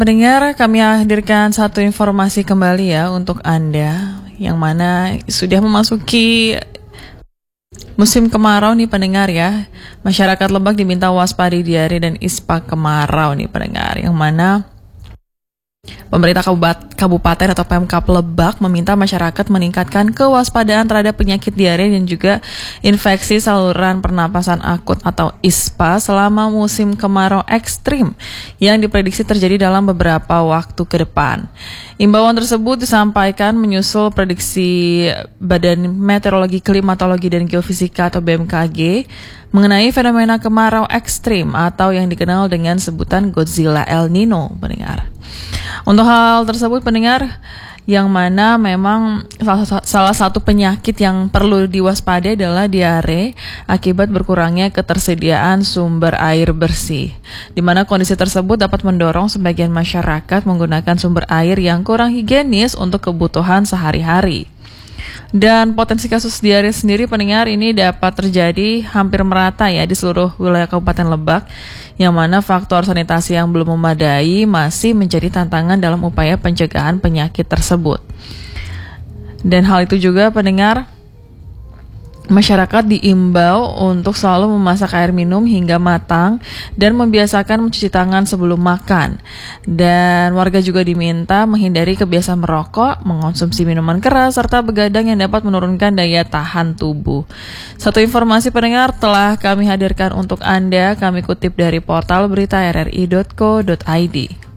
Pendengar, kami hadirkan satu informasi kembali ya untuk Anda yang mana sudah memasuki musim kemarau nih pendengar ya. Masyarakat Lebak diminta waspada diare dan ispa kemarau nih pendengar, yang mana pemerintah kabupaten atau Pemkab Lebak meminta masyarakat meningkatkan kewaspadaan terhadap penyakit diare dan juga infeksi saluran pernapasan akut atau ISPA selama musim kemarau ekstrim yang diprediksi terjadi dalam beberapa waktu ke depan. Imbauan tersebut disampaikan menyusul prediksi Badan Meteorologi, Klimatologi, dan Geofisika atau BMKG mengenai fenomena kemarau ekstrim atau yang dikenal dengan sebutan Godzilla El Nino, pendengar. Untuk hal tersebut pendengar, yang mana memang salah satu penyakit yang perlu diwaspadai adalah diare akibat berkurangnya ketersediaan sumber air bersih, di mana kondisi tersebut dapat mendorong sebagian masyarakat menggunakan sumber air yang kurang higienis untuk kebutuhan sehari-hari. Dan potensi kasus diare sendiri pendengar ini dapat terjadi hampir merata ya di seluruh wilayah Kabupaten Lebak, yang mana faktor sanitasi yang belum memadai masih menjadi tantangan dalam upaya pencegahan penyakit tersebut. Dan hal itu juga pendengar, masyarakat diimbau untuk selalu memasak air minum hingga matang dan membiasakan mencuci tangan sebelum makan. Dan warga juga diminta menghindari kebiasaan merokok, mengonsumsi minuman keras, serta begadang yang dapat menurunkan daya tahan tubuh. Satu informasi pendengar telah kami hadirkan untuk Anda, kami kutip dari portal berita rri.co.id.